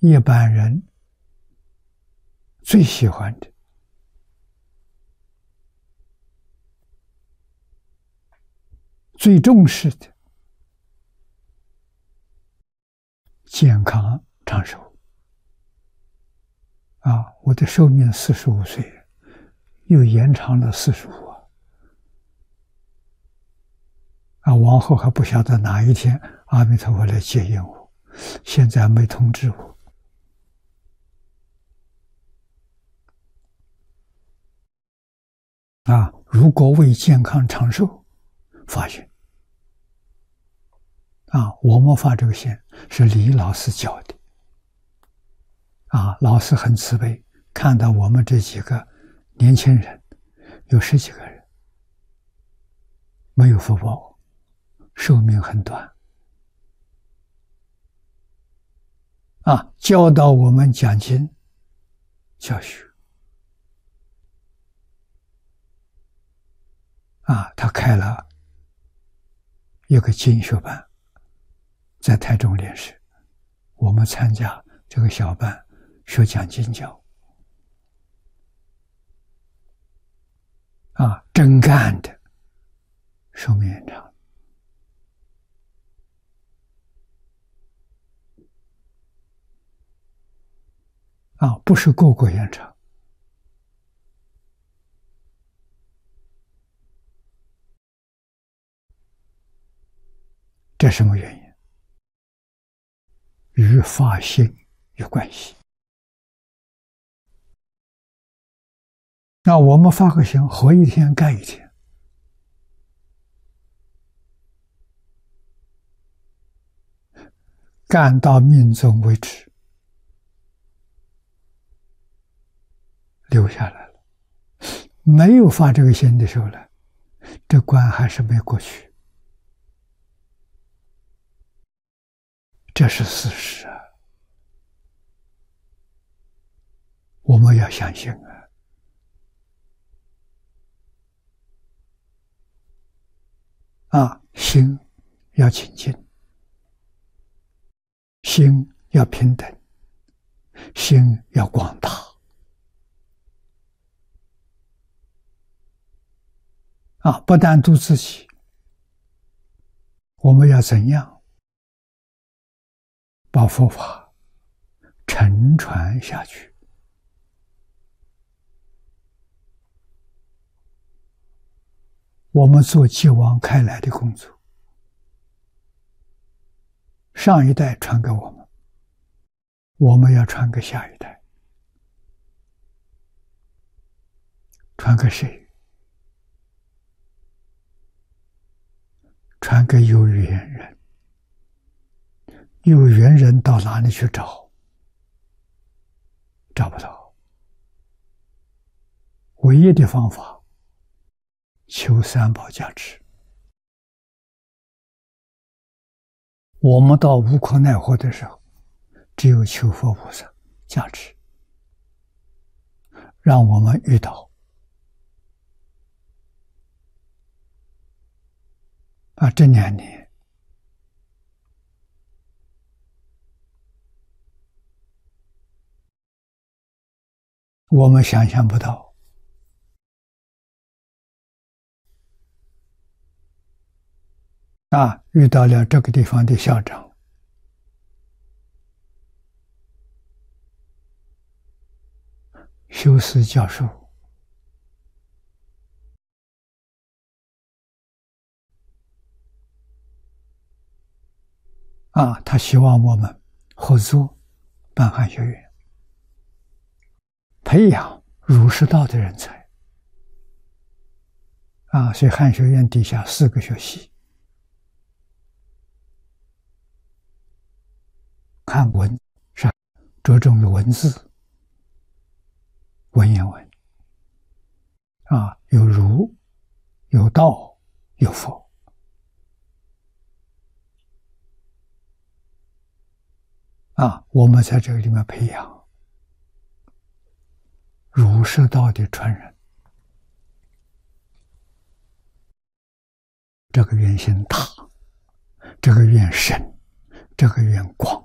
一般人最喜欢的、最重视的健康长寿。我的寿命45岁，又延长了45。往后还不晓得哪一天阿弥陀佛来接引我，现在没通知我。如果为健康长寿发愿，我们发这个愿是李老师教的。老师很慈悲，看到我们这几个年轻人，有10几个人没有福报，寿命很短，教导我们讲经教学，他开了一个经学班，在台中莲师，我们参加这个小班学讲经教，真干的，寿命延长。不是个个延长。这什么原因？与发心有关系。那我们发个心，活一天干一天，干到命终为止，留下来了。没有发这个心的时候呢，这关还是没过去，这是事实啊，我们要相信心要清净，心要平等，心要广大。不但度自己，我们要怎样把佛法承传下去？我们做继往开来的工作，上一代传给我们，我们要传给下一代。传给谁？传给有缘人。有缘人到哪里去找？找不到。唯一的方法，求三宝加持。我们到无可奈何的时候，只有求佛菩萨加持，让我们遇到这2年我们想象不到，遇到了这个地方的校长，修思教授，他希望我们合作办汉学院，培养儒释道的人才。所以汉学院底下4个学系，看文是着重的文字、文言文，有儒、有道、有佛。我们在这个里面培养儒释道的传人，这个愿心大，这个愿深，这个愿广。